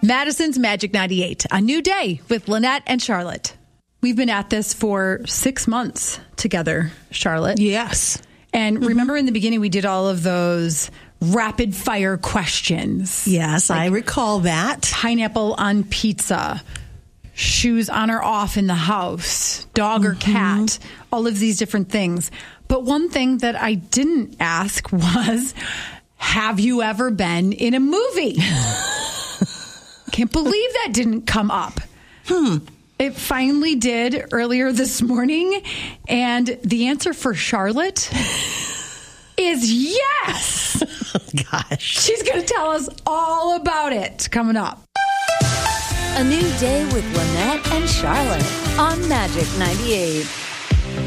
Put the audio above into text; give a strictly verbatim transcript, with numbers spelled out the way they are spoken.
Madison's Magic ninety-eight, a new day with Lynette and Charlotte. We've been at this for six months together, Charlotte. Yes. And remember in the beginning, we did all of those rapid fire questions. Yes, like I recall that. Pineapple on pizza, shoes on or off in the house, dog or cat, mm-hmm. all of these different things. But one thing that I didn't ask was, have you ever been in a movie? Can't believe that didn't come up. Hmm. It finally did earlier this morning. And the answer for Charlotte is yes. Oh, gosh. She's going to tell us all about it coming up. A new day with Lynette and Charlotte on Magic ninety-eight.